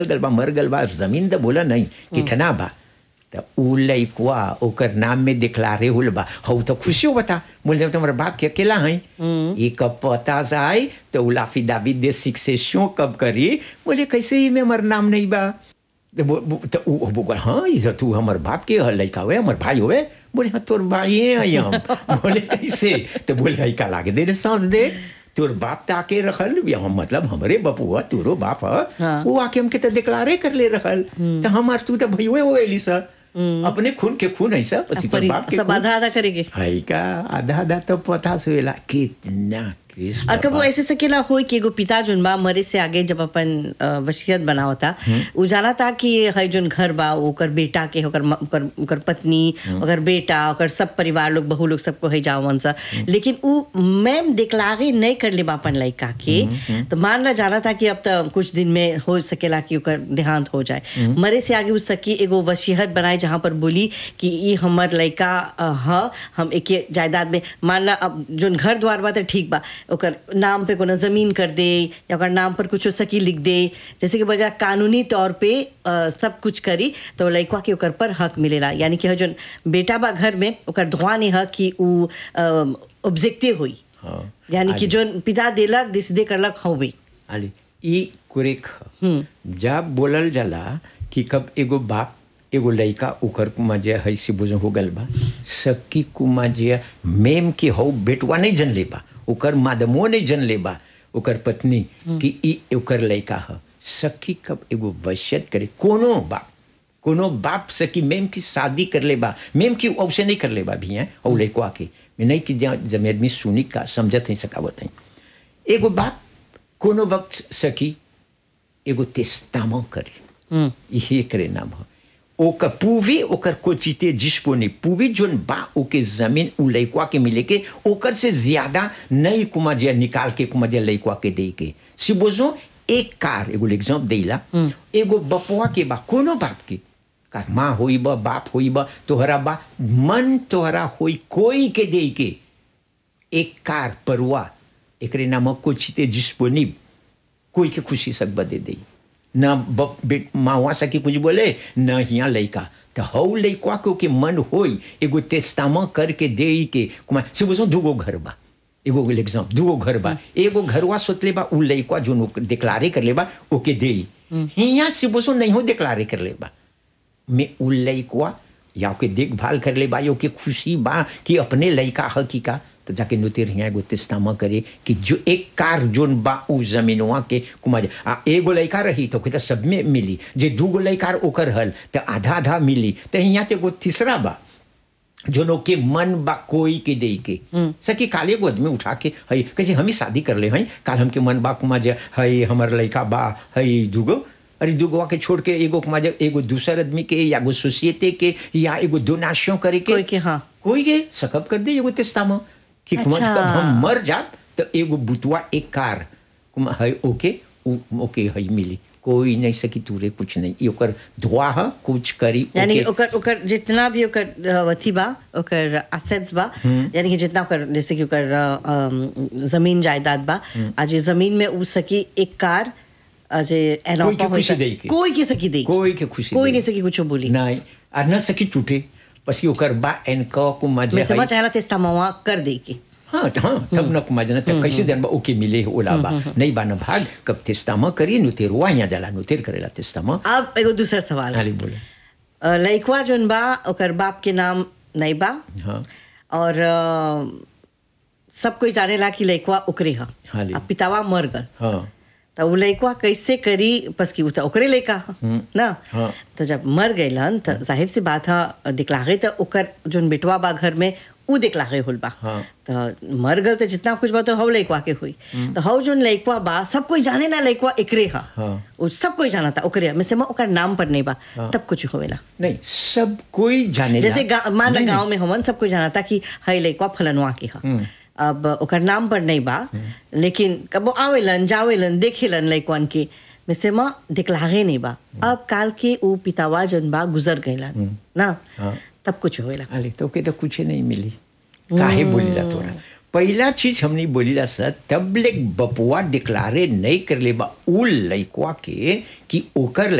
गल बा मर गल बा जमीन द बोला नहीं कितना बा तो उ लइकवा ओकर नाम में डिक्लारे होल बा हऊ तो खुशी हो बता बोले तुम्हारे बाप के अकेला है ये कब पता जाए तो उलाफी दावी दे सक्सेशन कब करी बोले कैसे ही में हमार नाम नहीं बा तो बोल हाँ ये तू हमार बाप के लड़का हुए हमार भाई हुए बोले हाँ तोर भाई है हम बोले कैसे तो बोले आई का लागे दे सांस दे तोर बाप ताके रखल मतलब हमारे बपुआ तोरो बाप है वो आके हमके तो डिक्लारे कर ले रखल तो हमार तू तो भैया हो गई सर अपने खून के खून है सब बाप के सब आधा आधा करेंगे है का आधा आधा तो पता सोएला कितना और कब वो ऐसे सकेला हो कि एगो पिता जोन बा मरे से आगे जब अपन वसीयत बनावा था वो जाना था कि है जोन घर बा ओकर बेटा के ओकर पत्नी ओकर बेटा ओकर सब परिवार लोग बहू लोग सबको है जावन सा लेकिन वो मैम डिक्लारे नहीं कर ले अपन लड़का के तो मान ला जाना था कि अब तो कुछ दिन में हो सकेला कि ओकर देहांत हो जाए मरे से आगे उस सकी एगो वसीयत बनाए जहाँ पर बोली कि ये हमार लड़का ह हम एक जायदाद में मान ला अब जोन घर द्वार बा तो ठीक बा ओकर नाम पे कोनो जमीन कर दे या ओकर नाम पर कुछ सकी लिख दे जैसे कि बजा कानूनी तौर पे सब कुछ करी तो लड़का के ओकर पर हक मिलेला यानी कि जो बेटा बा घर में ओकर धुआ नहीं हक कि उ ऑब्जेक्टिव हुई यानी कि जो पिता देलक दिसदे करलक हवे आली ई कुरेक जब बोलल जाला कि कब एगो बाप एगो लड़का ओकर कुमा जे है से बुझ हो गल बा सकी कुमा जे मेम के हो बेटवा नहीं जन ले बा ओकर मादमो नहीं जन ले बा ओकर पत्नी कि ई ओकर लड़का है सखी कब एगो वसीयत करे कोनो बाप सकी मेम की शादी कर ले बा मेम की अवश्य नहीं कर ले बा भी है और लड़का के मैं नहीं कि जब आदमी सुनी का समझत नहीं सकावत है एगो बाप कोनो वक्त सकी एगो तेस्तामा करे यही करे नाम है ओकर पूवी ओकर कोचिते जिसपोने पूवी जोन बा ओके जमीन उ लइकवा के मिले के ओकर से ज्यादा नहीं कुमा जे निकाल के कुमा जे लइकवा के दे के सिबोजो एक कार एगो एग्जांपल देला एगो बपुआ के बा कोनो बाप के का माँ होई बा बाप होई बा तोहरा बा मन तोहरा होई कोई के दे के एक कार परवा एकरे नाम कोचिते जिसपोने कोई के खुशी सक बदे दे न मावा सकी कुछ बोले न हिया लइका तो हऊ लइका के मन होई एगो तेस्तामा करके दे के कुमा से बोसो दुगो घर बा एगो एग्जांपल दुगो घर बा एगो घरवा सोचले बा उ लइका जो डिक्लारे कर ले बा ओके दे हिया से बोसो नहीं हो डिक्लारे कर ले बा मैं उ लइका या के देखभाल कर ले बा यो के खुशी बा कि अपने लइका ह की का तो जाके नुतिर हिया एगो तेस्तामा करे कि जो एक कार जोन बा उ जमीनवा के कुमार एगो लइका रही तो कहता सब में मिली जे दूगो लइका ओकर हल तो आधा आधा मिली तो हिया ते एगो तीसरा बा जोनो के मन बा कोई के दे के सकी काले एगो आदमी उठा के हई कैसे हम ही शादी कर ले हई काल हमके मन बा कुमार जे हई हमर लइका बा हई दूगो अरे दूगवा के छोड़ के एगो कुमार एगो दूसर आदमी के या एगो सोसाइटी के या एगो डोनेशन करे के कोई के सकब कर दे एगो तेस्तामा कि कुमार कब हम मर जाब तो एगो बुतवा एक कार कुमार है ओके है मिली कोई नहीं सकी तूरे कुछ नहीं ये ओकर दुआ है कुछ करी यानी ओकर जितना भी ओकर वथी बा ओकर एसेट्स बा यानी कि जितना ओकर जैसे कि ओकर जमीन जायदाद बा आज जमीन में उ सकी एक कार आज कोई के खुशी दे के कोई के सकी दे कोई के खुशी कोई नहीं सकी कुछ बोली नहीं आ न सकी टूटे पसी ओकर बा एनका को मजे मैं समझ आया तेस्तामा कर दे के हाँ तब न मजे न तब कैसे दिन बा ओके मिले ओला बा नहीं बा न भाग कब तेस्तामा करी नुतेरवा यहाँ जाला नुतेर करेला तेस्तामा अब एगो दूसरा सवाल हाली बोले लइकवा जोन बा ओकर बाप के नाम नहीं बा और सब कोई जानेला कि लइकवा ओकरे ह अब पितावा मर गल तो वो लइकवा कैसे करी बस कि ओकरे लइका ना तो जब मर गइलन तो जाहिर सी बात है दिखलागे तो ओकर जोन बेटवा बा घर में उ दिखलागे होल बा तो मर गल तो जितना कुछ बा तो हव लइकवा के हुई तो हव जोन लइकवा बा सब कोई जाने ना लइकवा एकरे हा वो सब कोई जाना था ओकरे में से ओकर नाम पर नहीं बा तब कुछ होवेला नहीं सब कोई जाने जैसे मान गांव में हमन सब कोई जाना था कि हई लइकवा फलनवा के हा अब ओकर नाम पर नहीं बा लेकिन कब आवेलन जावेलन देखेलन लइकवन के में से दिखलागे नहीं बा अब काल के वो पितावा जन बा गुजर गइलन ना तब कुछ होएला अरे तो के तो कुछ नहीं मिली काहे बोलिला तोरा पहला चीज हमने बोली सर तब ले बपुआ डिक्लारे नहीं कर ले बा उ लइकवा के कि ओकर